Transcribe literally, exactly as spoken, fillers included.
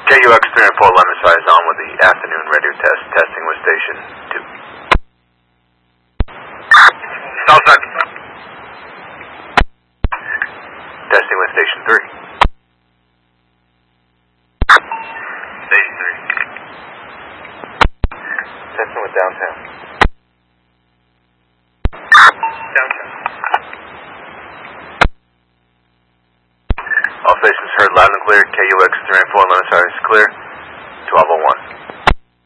K U X three and four Lemon Size on with the afternoon radio test. Testing with station two. Southside. Testing with station three. Station three. Testing with downtown. Downtown. All stations heard loud and clear. K U X three and four Lemon Size clear. twelve oh one.